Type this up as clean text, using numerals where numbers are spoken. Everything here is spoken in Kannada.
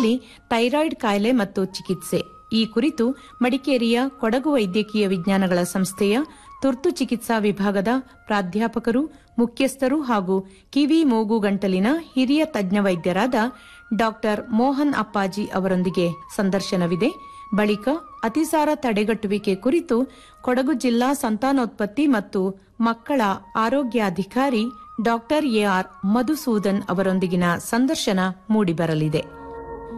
ಮಕ್ಕಳಲ್ಲಿ ಥೈರಾಯ್ಡ್ ಕಾಯಿಲೆ ಮತ್ತು ಚಿಕಿತ್ಸೆ ಈ ಕುರಿತು ಮಡಿಕೇರಿಯ ಕೊಡಗು ವೈದ್ಯಕೀಯ ವಿಜ್ಞಾನಗಳ ಸಂಸ್ಥೆಯ ತುರ್ತು ಚಿಕಿತ್ಸಾ ವಿಭಾಗದ ಪ್ರಾಧ್ಯಾಪಕರು, ಮುಖ್ಯಸ್ಥರು ಹಾಗೂ ಕಿವಿ ಮೂಗು ಗಂಟಲಿನ ಹಿರಿಯ ತಜ್ಞ ವೈದ್ಯರಾದ ಡಾ ಮೋಹನ್ ಅಪ್ಪಾಜಿ ಅವರೊಂದಿಗೆ ಸಂದರ್ಶನವಿದೆ. ಬಳಿಕ ಅತಿಸಾರ ತಡೆಗಟ್ಟುವಿಕೆ ಕುರಿತು ಕೊಡಗು ಜಿಲ್ಲಾ ಸಂತಾನೋತ್ಪತ್ತಿ ಮತ್ತು ಮಕ್ಕಳ ಆರೋಗ್ಯಾಧಿಕಾರಿ ಡಾ ಎಆರ್ ಮಧುಸೂದನ್ ಅವರೊಂದಿಗಿನ ಸಂದರ್ಶನ ಮೂಡಿಬರಲಿದೆ.